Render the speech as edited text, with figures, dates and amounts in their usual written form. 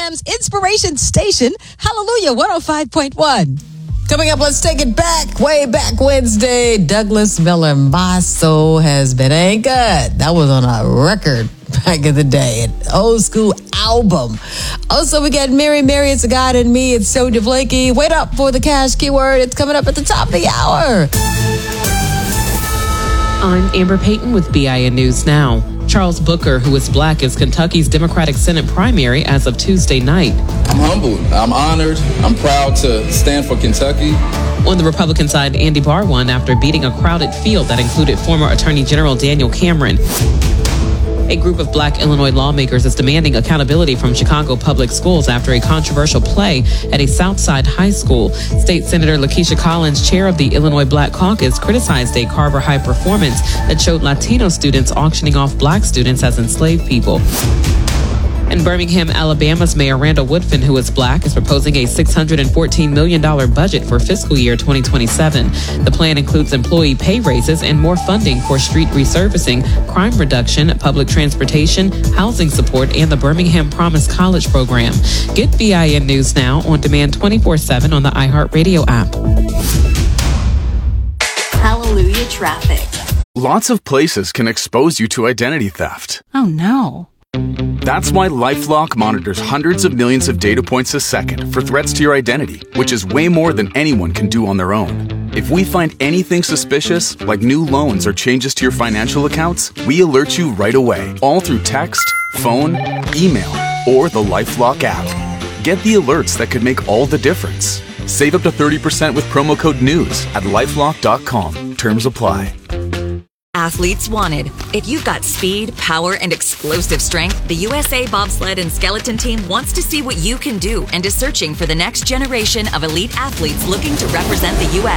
FM's Inspiration Station, Hallelujah 105.1. Coming up, let's take it back, way back Wednesday. Douglas Miller, My Soul Has Been Ain't Good. That was on a record back in the day, an old school album. Also, we got Mary, It's a God in Me. It's Sonia Blakey. Wait up for the cash keyword. It's coming up at the top of the hour. I'm Amber Payton with BIN News Now. Charles Booker, who is black, is Kentucky's Democratic Senate primary as of Tuesday night. I'm humbled. I'm honored. I'm proud to stand for Kentucky. On the Republican side, Andy Barr won after beating a crowded field that included former Attorney General Daniel Cameron. A group of black Illinois lawmakers is demanding accountability from Chicago public schools after a controversial play at a Southside high school. State Senator Lakeisha Collins, chair of the Illinois Black Caucus, criticized a Carver High performance that showed Latino students auctioning off black students as enslaved people. In Birmingham, Alabama's Mayor Randall Woodfin, who is black, is proposing a $614 million budget for fiscal year 2027. The plan includes employee pay raises and more funding for street resurfacing, crime reduction, public transportation, housing support, and the Birmingham Promise College program. Get BIN News Now on demand 24/7 on the iHeartRadio app. Hallelujah traffic. Lots of places can expose you to identity theft. Oh no. That's why LifeLock monitors hundreds of millions of data points a second for threats to your identity, which is way more than anyone can do on their own. If we find anything suspicious, like new loans or changes to your financial accounts, we alert you right away, all through text, phone, email, or the LifeLock app. Get the alerts that could make all the difference. Save up to 30% with promo code NEWS at LifeLock.com. Terms apply. Athletes wanted. If you've got speed, power, and explosive strength, the USA Bobsled and Skeleton Team wants to see what you can do and is searching for the next generation of elite athletes looking to represent the U.S.